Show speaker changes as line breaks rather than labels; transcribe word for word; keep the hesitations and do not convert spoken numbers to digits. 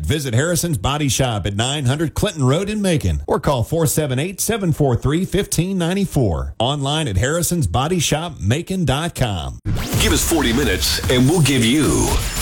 Visit Harrison's Body Shop at nine hundred Clinton Road in Macon or call four seven eight, seven four three, one five nine four. Online at harrisons body shop macon dot com.
Give us forty minutes and we'll give you